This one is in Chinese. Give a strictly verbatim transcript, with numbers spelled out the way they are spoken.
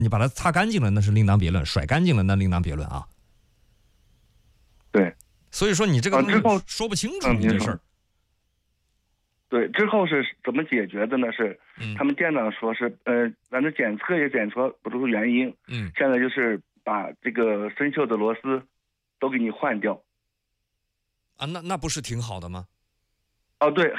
你把它擦干净了，那是另当别论；甩干净了，那另当别论啊。 对， 所以说你这个之后说不清楚， 嗯你这事儿。 对，之后是怎么解决的呢？是、 嗯、 他们店长说是，呃，反正检测也检测不出原因。 嗯， 现在就是把这个生锈的螺丝都给你换掉。 啊，那那不是挺好的吗？ 哦，对，